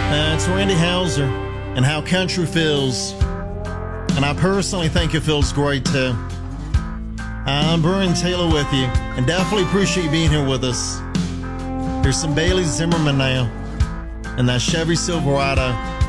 It's Randy Houser and How Country Feels. And I personally think it feels great too. I'm Brian Taylor with you, and definitely appreciate you being here with us. Here's some Bailey Zimmerman now, and that Chevy Silverado.